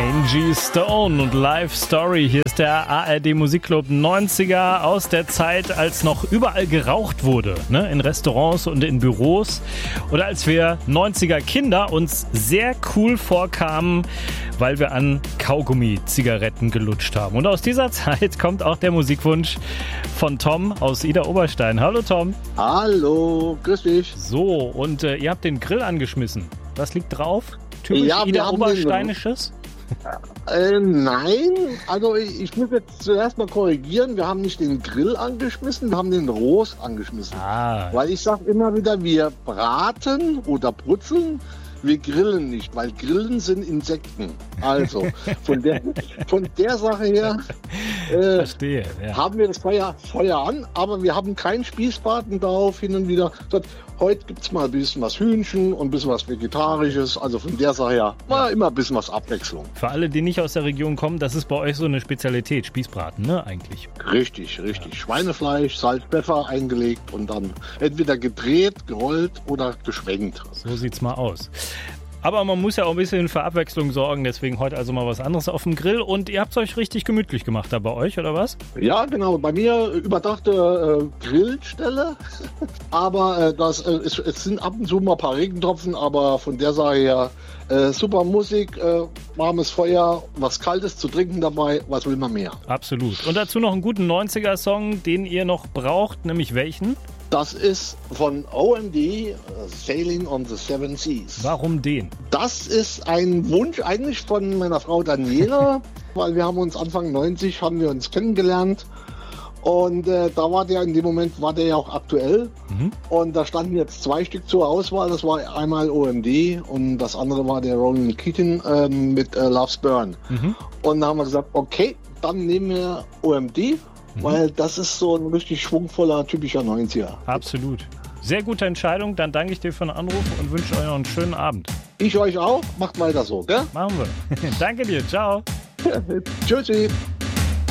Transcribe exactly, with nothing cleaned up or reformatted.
Angie Stone und Life Story. Hier ist der A R D Musikclub neunziger aus der Zeit, als noch überall geraucht wurde, ne? In Restaurants und in Büros. Oder als wir neunziger Kinder uns sehr cool vorkamen, weil wir an Kaugummi-Zigaretten gelutscht haben. Und aus dieser Zeit kommt auch der Musikwunsch von Tom aus Ida Oberstein. Hallo Tom. Hallo, grüß dich. So, und äh, ihr habt den Grill angeschmissen. Was liegt drauf? Typisch ja, Ida Obersteinisches? Äh, nein, also ich, ich muss jetzt zuerst mal korrigieren. Wir haben nicht den Grill angeschmissen, wir haben den Rost angeschmissen. Ah. Weil ich sage immer wieder, wir braten oder brutzeln, wir grillen nicht, weil Grillen sind Insekten. Also von der, von der Sache her äh, Verstehe, ja. haben wir das Feuer, Feuer an, aber wir haben keinen Spießbraten drauf hin und wieder. Heute gibt es mal ein bisschen was Hühnchen und ein bisschen was Vegetarisches. Also von der Sache her war immer ein bisschen was Abwechslung. Für alle, die nicht aus der Region kommen, das ist bei euch so eine Spezialität, Spießbraten, ne, eigentlich? Richtig, richtig. Ja. Schweinefleisch, Salz, Pfeffer eingelegt und dann entweder gedreht, gerollt oder geschwenkt. So sieht's mal aus. Aber man muss ja auch ein bisschen für Abwechslung sorgen, deswegen heute also mal was anderes auf dem Grill. Und ihr habt es euch richtig gemütlich gemacht da bei euch, oder was? Ja, genau. Bei mir überdachte äh, Grillstelle. aber äh, das, äh, es, es sind ab und zu mal ein paar Regentropfen, aber von der Seite her äh, super Musik, äh, warmes Feuer, was Kaltes zu trinken dabei, was will man mehr? Absolut. Und dazu noch einen guten neunziger-Song, den ihr noch braucht, nämlich welchen? Das ist von O M D, Sailing on the Seven Seas. Warum den? Das ist ein Wunsch eigentlich von meiner Frau Daniela, weil wir haben uns Anfang neunzig haben wir uns kennengelernt und äh, da war der in dem Moment war der ja auch aktuell mhm. und da standen jetzt zwei Stück zur Auswahl. Das war einmal O M D und das andere war der Ronan Keating äh, mit äh, Love's Burn. Mhm. Und da haben wir gesagt, okay, dann nehmen wir O M D. Weil das ist so ein richtig schwungvoller, typischer neunziger. Absolut. Sehr gute Entscheidung. Dann danke ich dir für den Anruf und wünsche euch noch einen schönen Abend. Ich euch auch. Macht weiter so, gell? Machen wir. Danke dir. Ciao. Tschüssi.